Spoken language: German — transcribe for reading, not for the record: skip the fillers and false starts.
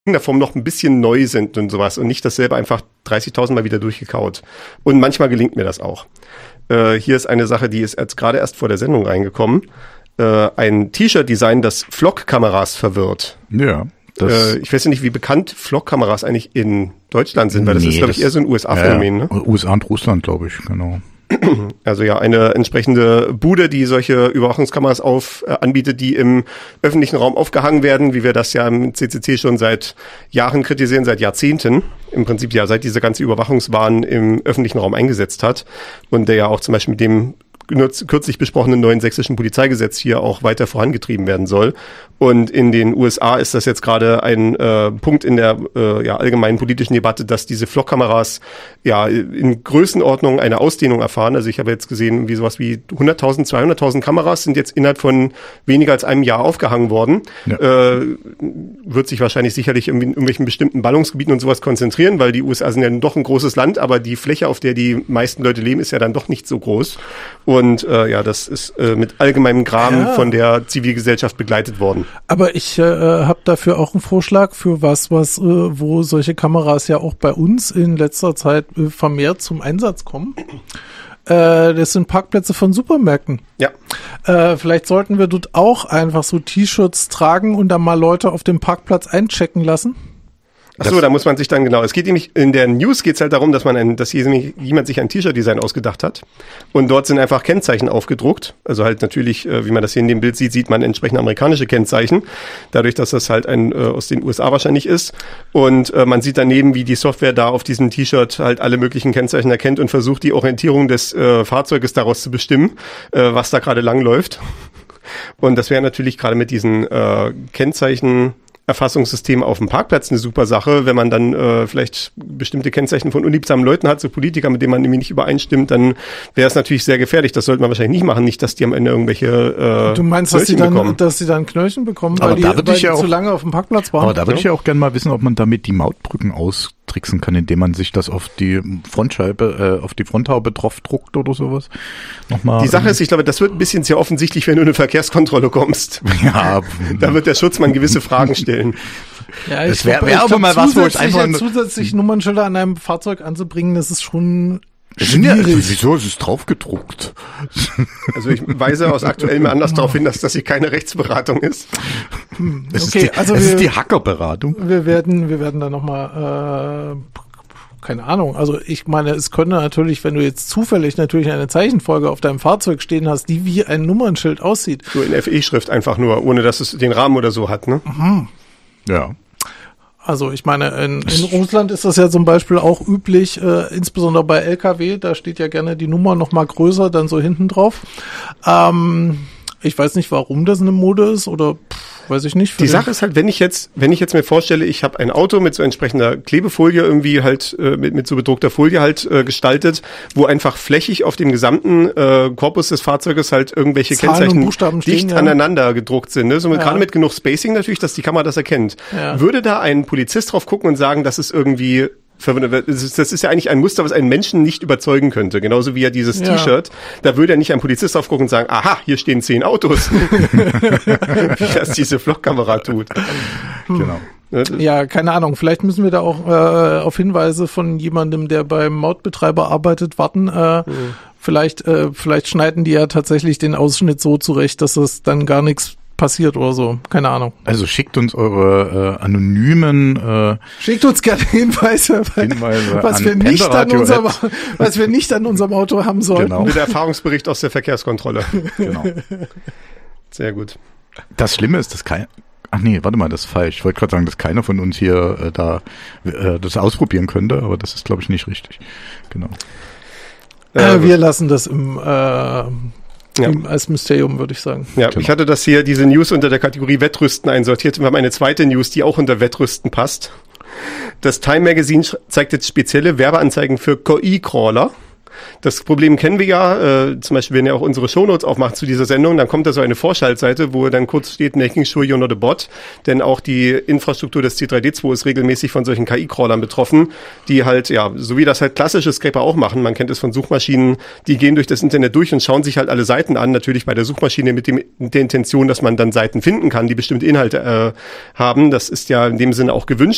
der Form noch ein bisschen neu sind und sowas und nicht dasselbe einfach 30.000 Mal wieder durchgekaut. Und manchmal gelingt mir das auch. Hier ist eine Sache, die ist gerade erst vor der Sendung reingekommen. Ein T-Shirt-Design, das Vlog-Kameras verwirrt. Ja. Ich weiß ja nicht, wie bekannt Vlog-Kameras eigentlich in Deutschland sind, weil das ist, glaube ich, eher so ein USA-Phänomen. Ja, ne? USA und Russland, glaube ich, genau. Also ja, eine entsprechende Bude, die solche Überwachungskameras anbietet, die im öffentlichen Raum aufgehangen werden, wie wir das ja im CCC schon seit Jahren kritisieren, seit Jahrzehnten. Im Prinzip ja, seit diese ganze Überwachungswahn im öffentlichen Raum eingesetzt hat. Und der ja auch zum Beispiel mit dem kürzlich besprochenen neuen sächsischen Polizeigesetz hier auch weiter vorangetrieben werden soll. Und in den USA ist das jetzt gerade ein Punkt in der allgemeinen politischen Debatte, dass diese Vlog-Kameras ja in Größenordnung eine Ausdehnung erfahren. Also ich habe jetzt gesehen, wie sowas wie 100.000, 200.000 Kameras sind jetzt innerhalb von weniger als einem Jahr aufgehangen worden. Ja. Wird sich wahrscheinlich sicherlich in irgendwelchen bestimmten Ballungsgebieten und sowas konzentrieren, weil die USA sind ja doch ein großes Land, aber die Fläche, auf der die meisten Leute leben, ist ja dann doch nicht so groß. Und das ist mit allgemeinem Gram von der Zivilgesellschaft begleitet worden. Aber ich habe dafür auch einen Vorschlag für wo solche Kameras ja auch bei uns in letzter Zeit vermehrt zum Einsatz kommen. Das sind Parkplätze von Supermärkten. Ja. Vielleicht sollten wir dort auch einfach so T-Shirts tragen und dann mal Leute auf dem Parkplatz einchecken lassen. Achso, da muss man sich dann es geht nämlich, in der News geht's halt darum, dass jemand sich ein T-Shirt-Design ausgedacht hat und dort sind einfach Kennzeichen aufgedruckt, also halt natürlich, wie man das hier in dem Bild sieht man entsprechend amerikanische Kennzeichen, dadurch, dass das halt aus den USA wahrscheinlich ist und man sieht daneben, wie die Software da auf diesem T-Shirt halt alle möglichen Kennzeichen erkennt und versucht, die Orientierung des Fahrzeuges daraus zu bestimmen, was da gerade lang läuft. Und das wäre natürlich gerade mit diesen Kennzeichen Erfassungssystem auf dem Parkplatz eine super Sache. Wenn man dann vielleicht bestimmte Kennzeichen von unliebsamen Leuten hat, so Politiker, mit denen man irgendwie nicht übereinstimmt, dann wäre es natürlich sehr gefährlich. Das sollte man wahrscheinlich nicht machen. Nicht, dass die am Ende irgendwelche Du meinst, dass sie dann Knöllchen bekommen, weil die zu lange auf dem Parkplatz waren? Aber da würde ich ja auch gerne mal wissen, ob man damit die Mautbrücken austricksen kann, indem man sich das auf die Frontscheibe, auf die Fronthaube drauf druckt oder sowas. Nochmal. Die Sache ist, ich glaube, das wird ein bisschen sehr offensichtlich, wenn du in eine Verkehrskontrolle kommst. Ja. Da wird der Schutzmann gewisse Fragen stellen. Ja, das wäre aber mal was, wo ich einfach zusätzlich Nummernschilder an einem Fahrzeug anzubringen, das ist schon schwierig. Wieso ist es drauf gedruckt? Also ich weise aus aktuellem Anlass darauf hin, dass das hier keine Rechtsberatung ist. Es ist die Hackerberatung. Wir werden da nochmal keine Ahnung. Also ich meine, es könnte natürlich, wenn du jetzt zufällig natürlich eine Zeichenfolge auf deinem Fahrzeug stehen hast, die wie ein Nummernschild aussieht. So in FE-Schrift einfach nur, ohne dass es den Rahmen oder so hat, ne? Mhm. Ja. Also ich meine, in Russland ist das ja zum Beispiel auch üblich, insbesondere bei LKW, da steht ja gerne die Nummer noch mal größer, dann so hinten drauf. Ich weiß nicht, warum das eine Mode ist oder weiß ich nicht. Die Sache ist halt, wenn ich jetzt mir vorstelle, ich habe ein Auto mit so entsprechender Klebefolie irgendwie halt mit so bedruckter Folie halt gestaltet, wo einfach flächig auf dem gesamten Korpus des Fahrzeuges halt irgendwelche Zahlen Kennzeichen dicht aneinander gedruckt sind. Ne? So gerade mit genug Spacing natürlich, dass die Kamera das erkennt. Ja. Würde da ein Polizist drauf gucken und sagen, das ist irgendwie das ist ja eigentlich ein Muster, was einen Menschen nicht überzeugen könnte. Genauso wie ja dieses T-Shirt. Da würde ja nicht ein Polizist drauf gucken und sagen, aha, hier stehen 10 Autos. Wie das diese Vlog-Kamera tut. Genau. Ja, keine Ahnung. Vielleicht müssen wir da auch auf Hinweise von jemandem, der beim Mautbetreiber arbeitet, warten. Vielleicht schneiden die ja tatsächlich den Ausschnitt so zurecht, dass das dann gar nichts passiert oder so. Keine Ahnung. Also schickt uns eure anonymen schickt uns gerne Hinweise was wir nicht an unserem Auto haben sollten. Genau. Mit Erfahrungsbericht aus der Verkehrskontrolle. Genau. Sehr gut. Das Schlimme ist, dass das ist falsch. Ich wollte gerade sagen, dass keiner von uns hier das ausprobieren könnte, aber das ist, glaube ich, nicht richtig. Genau. Wir lassen das als Mysterium, würde ich sagen. Ja, genau. Ich hatte diese News unter der Kategorie Wettrüsten einsortiert. Wir haben eine zweite News, die auch unter Wettrüsten passt. Das Time Magazine zeigt jetzt spezielle Werbeanzeigen für KI-Crawler. Das Problem kennen wir ja, zum Beispiel, wenn ihr auch unsere Shownotes aufmacht zu dieser Sendung, dann kommt da so eine Vorschaltseite, wo dann kurz steht, making sure you're not a bot, denn auch die Infrastruktur des C3D2 ist regelmäßig von solchen KI-Crawlern betroffen, die halt, so wie das halt klassische Scraper auch machen, man kennt es von Suchmaschinen, die gehen durch das Internet durch und schauen sich halt alle Seiten an, natürlich bei der Suchmaschine mit der Intention, dass man dann Seiten finden kann, die bestimmte Inhalte haben, das ist ja in dem Sinne auch gewünscht.